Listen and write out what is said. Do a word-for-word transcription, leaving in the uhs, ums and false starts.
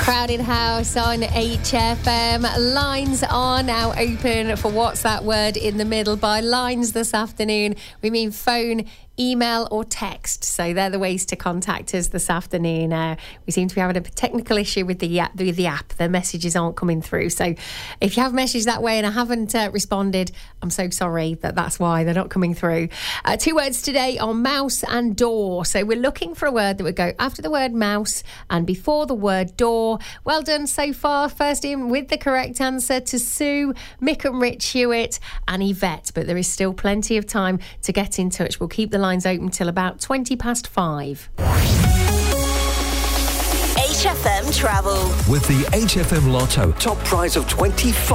Crowded House on H F M. Lines are now open for What's That Word in the Middle. By lines this afternoon, we mean phone, email or text. So they're the ways to contact us this afternoon. Uh, we seem to be having a technical issue with the app. With the app, the messages aren't coming through. So if you have messages that way and I haven't uh, responded, I'm so sorry that that's why they're not coming through. Uh, two words today are mouse and door. So we're looking for a word that would go after the word mouse and before the word door. Well done so far. First in with the correct answer to Sue, Mick and Rich Hewitt and Yvette. But there is still plenty of time to get in touch. We'll keep the lines open till about twenty past five. H F M Travel. With the H F M Lotto top prize of twenty-five